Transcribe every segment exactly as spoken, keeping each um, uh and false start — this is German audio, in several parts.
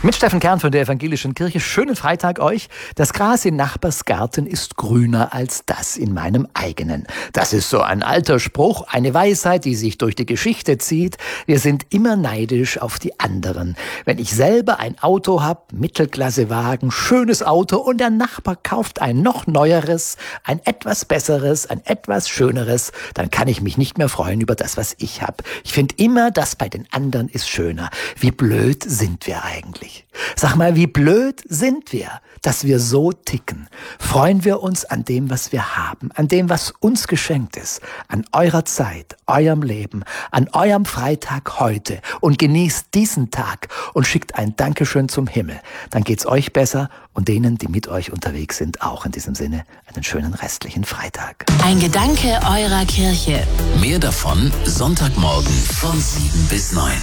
Mit Steffen Kern von der Evangelischen Kirche. Schönen Freitag euch. Das Gras in Nachbarsgarten ist grüner als das in meinem eigenen. Das ist so ein alter Spruch, eine Weisheit, die sich durch die Geschichte zieht. Wir sind immer neidisch auf die anderen. Wenn ich selber ein Auto habe, Mittelklassewagen, schönes Auto und der Nachbar kauft ein noch neueres, ein etwas besseres, ein etwas schöneres, dann kann ich mich nicht mehr freuen über das, was ich habe. Ich finde immer, das bei den anderen ist schöner. Wie blöd sind wir eigentlich? Sag mal, wie blöd sind wir, dass wir so ticken? Freuen wir uns an dem, was wir haben, an dem, was uns geschenkt ist, an eurer Zeit, eurem Leben, an eurem Freitag heute und genießt diesen Tag und schickt ein Dankeschön zum Himmel. Dann geht's euch besser und denen, die mit euch unterwegs sind, auch in diesem Sinne einen schönen restlichen Freitag. Ein Gedanke eurer Kirche. Mehr davon Sonntagmorgen von sieben bis neun.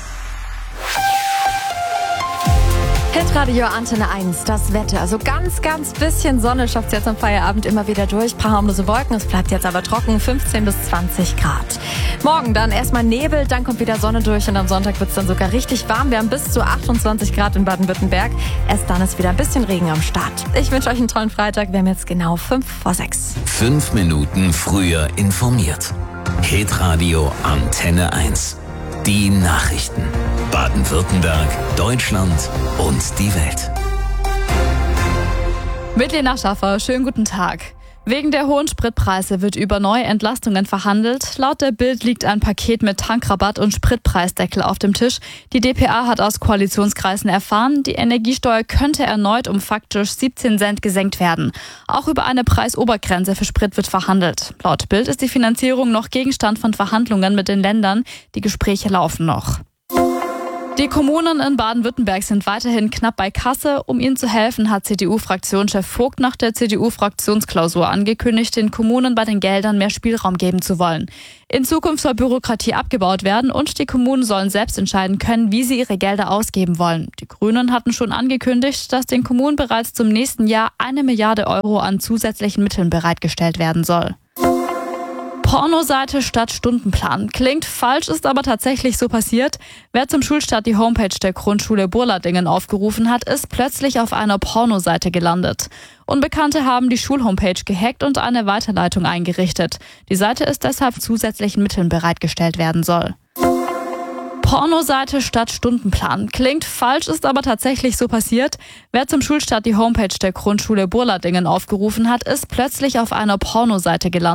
Hitradio Antenne eins, das Wetter. Also ganz, ganz bisschen Sonne schafft es jetzt am Feierabend immer wieder durch. Paar harmlose Wolken, es bleibt jetzt aber trocken, fünfzehn bis zwanzig Grad. Morgen dann erstmal Nebel, dann kommt wieder Sonne durch und am Sonntag wird es dann sogar richtig warm. Wir haben bis zu achtundzwanzig Grad in Baden-Württemberg. Erst dann ist wieder ein bisschen Regen am Start. Ich wünsche euch einen tollen Freitag. Wir haben jetzt genau fünf vor sechs. Fünf Minuten früher informiert. Hitradio Antenne eins. Die Nachrichten. Baden-Württemberg, Deutschland und die Welt. Mit Lena Schaffer, schönen guten Tag. Wegen der hohen Spritpreise wird über neue Entlastungen verhandelt. Laut der Bild liegt ein Paket mit Tankrabatt und Spritpreisdeckel auf dem Tisch. Die d p a hat aus Koalitionskreisen erfahren, die Energiesteuer könnte erneut um faktisch siebzehn Cent gesenkt werden. Auch über eine Preisobergrenze für Sprit wird verhandelt. Laut Bild ist die Finanzierung noch Gegenstand von Verhandlungen mit den Ländern. Die Gespräche laufen noch. Die Kommunen in Baden-Württemberg sind weiterhin knapp bei Kasse. Um ihnen zu helfen, hat C D U-Fraktionschef Vogt nach der C D U-Fraktionsklausur angekündigt, den Kommunen bei den Geldern mehr Spielraum geben zu wollen. In Zukunft soll Bürokratie abgebaut werden und die Kommunen sollen selbst entscheiden können, wie sie ihre Gelder ausgeben wollen. Die Grünen hatten schon angekündigt, dass den Kommunen bereits zum nächsten Jahr eine Milliarde Euro an zusätzlichen Mitteln bereitgestellt werden soll. Pornoseite statt Stundenplan. Klingt falsch, ist aber tatsächlich so passiert. Wer zum Schulstart die Homepage der Grundschule Burladingen aufgerufen hat, ist plötzlich auf einer Pornoseite gelandet. Unbekannte haben die Schulhomepage gehackt und eine Weiterleitung eingerichtet. Die Seite ist deshalb zusätzlichen Mitteln bereitgestellt werden soll. Pornoseite statt Stundenplan. Klingt falsch, ist aber tatsächlich so passiert. Wer zum Schulstart die Homepage der Grundschule Burladingen aufgerufen hat, ist plötzlich auf einer Pornoseite gelandet.